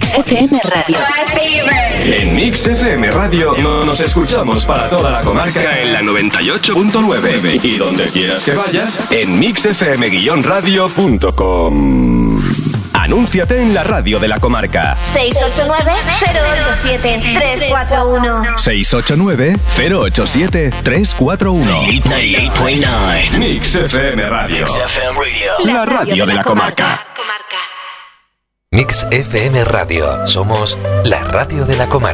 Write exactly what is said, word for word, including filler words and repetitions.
Mix F M Radio. En Mix F M Radio no nos escuchamos para toda la comarca en la noventa y ocho punto nueve. Y donde quieras que vayas, en mix f m guion radio punto com. Anúnciate en la radio de la comarca. seis ocho nueve, cero ocho siete, tres cuatro uno. seis ocho nueve, cero ocho siete, tres cuatro uno. Mix F M Radio. Mix F M Radio. La radio de la comarca. Mix F M Radio. Somos la radio de la comarca.